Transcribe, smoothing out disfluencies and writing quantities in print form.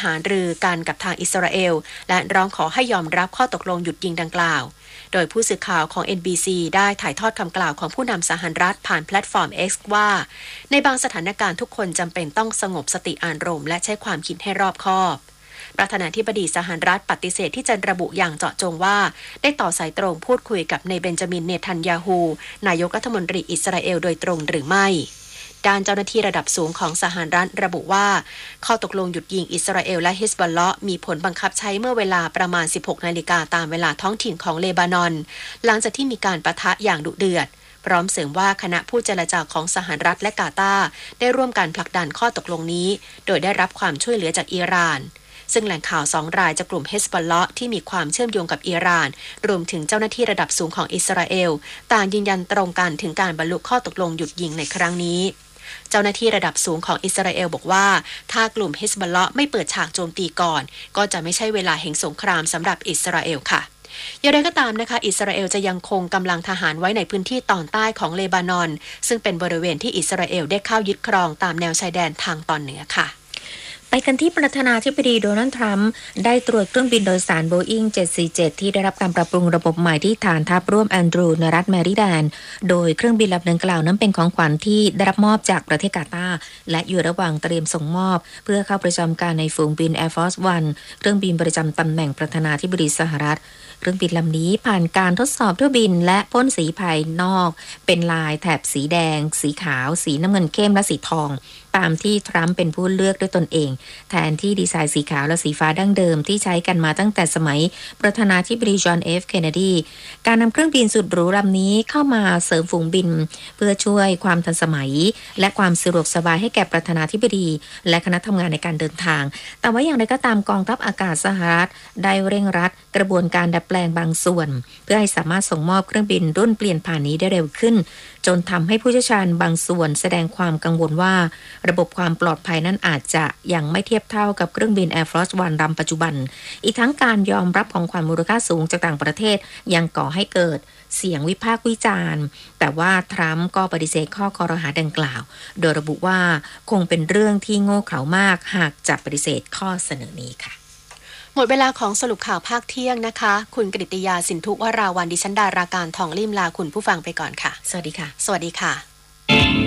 หารือกันกับทางอิสราเอลและร้องขอให้ยอมรับข้อตกลงหยุดยิงดังกล่าวโดยผู้สื่อข่าวของ NBC ได้ถ่ายทอดคำกล่าวของผู้นำสหรัฐผ่านแพลตฟอร์ม X ว่าในบางสถานการณ์ทุกคนจำเป็นต้องสงบสติอารมณ์และใช้ความคิดให้รอบคอบประธานาธิบดีสหรัฐปฏิเสธที่จะระบุอย่างเจาะจงว่าได้ต่อสายตรงพูดคุยกับนายเบนจามิน เนทันยาฮูนายกรัฐมนตรีอิสราเอลโดยตรงหรือไม่ด้านเจ้าหน้าที่ระดับสูงของสหรัฐระบุว่าข้อตกลงหยุดยิงอิสราเอลและฮิซบอลเลาะห์มีผลบังคับใช้เมื่อเวลาประมาณ 16 นาฬิกาตามเวลาท้องถิ่นของเลบานอนหลังจากที่มีการปะทะอย่างดุเดือดพร้อมเสริมว่าคณะผู้เจรจาของสหรัฐและกาตาร์ได้ร่วมกันผลักดันข้อตกลงนี้โดยได้รับความช่วยเหลือจากอิหร่านซึ่งแหล่งข่าว2 รายจากกลุ่มฮิซบอลเลาะห์ที่มีความเชื่อมโยงกับอิหร่านรวมถึงเจ้าหน้าที่ระดับสูงของอิสราเอลต่างยืนยันตรงกันถึงการบรรลุข้อตกลงหยุดยิงในครั้งนี้เจ้าหน้าที่ระดับสูงของอิสราเอลบอกว่าถ้ากลุ่มฮิซบอลเลาะห์ไม่เปิดฉากโจมตีก่อนก็จะไม่ใช่เวลาแห่งสงครามสำหรับอิสราเอลค่ะอย่างไรก็ตามนะคะอิสราเอลจะยังคงกำลังทหารไว้ในพื้นที่ตอนใต้ของเลบานอนซึ่งเป็นบริเวณที่อิสราเอลได้เข้ายึดครองตามแนวชายแดนทางตอนเหนือค่ะไปกันที่ประธานาธิบดีโดนัลด์ทรัมป์ได้ตรวจเครื่องบินโดยสารโบอิง747ที่ได้รับการปรับปรุงระบบใหม่ที่ฐานทัพร่วมแอนดรูในรัฐแมริแลนด์โดยเครื่องบินลำดังกล่าวนั้นเป็นของขวัญที่ได้รับมอบจากประเทศกาตาร์และอยู่ระหว่างเตรียมส่งมอบเพื่อเข้าประจำการในฝูงบิน Air Force One เครื่องบินประจำตำแหน่งประธานาธิบดีสหรัฐเครื่องบินลำนี้ผ่านการทดสอบเที่ยวบินและพ่นสีภายนอกเป็นลายแถบสีแดงสีขาวสีน้ำเงินเข้มและสีทองตามที่ทรัมป์เป็นผู้เลือกด้วยตนเองแทนที่ดีไซน์สีขาวและสีฟ้าดั้งเดิมที่ใช้กันมาตั้งแต่สมัยประธานาธิบดีจอห์น เคนเนดีการนำเครื่องบินสุดหรูลำนี้เข้ามาเสริมฝูงบินเพื่อช่วยความทันสมัยและความสะดวกสบายให้แก่ประธานาธิบดีและคณะทำงานในการเดินทางแต่ว่าอย่างไรก็ตามกองทัพอากาศสหรัฐได้เร่งรัดกระบวนการดัดแปลงบางส่วนเพื่อให้สามารถส่งมอบเครื่องบินรุ่นเปลี่ยนผ่านนี้ได้เร็วขึ้นจนทำให้ผู้เชี่ยวชาญบางส่วนแสดงความกังวลว่าระบบความปลอดภัยนั้นอาจจะยังไม่เทียบเท่ากับเครื่องบิน Air Force One ลำปัจจุบันอีกทั้งการยอมรับของขวัญมูลค่าสูงจากต่างประเทศยังก่อให้เกิดเสียงวิพากษ์วิจารณ์แต่ว่าทรัมป์ก็ปฏิเสธข้อกล่าวหาดังกล่าวโดยระบุว่าคงเป็นเรื่องที่โง่เขลามากหากจะปฏิเสธข้อเสนอนี้ค่ะหมดเวลาของสรุปข่าวภาคเที่ยงนะคะคุณกฤติยาสินทุวราวันดิฉันดาราการทองลิ่มลาคุณผู้ฟังไปก่อนค่ะสวัสดีค่ะสวัสดีค่ะ